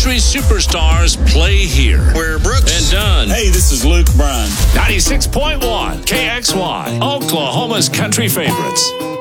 country superstars play here. We're Brooks and Dunn. Hey, this is Luke Bryan. 96.1 KXY, Oklahoma's country favorites.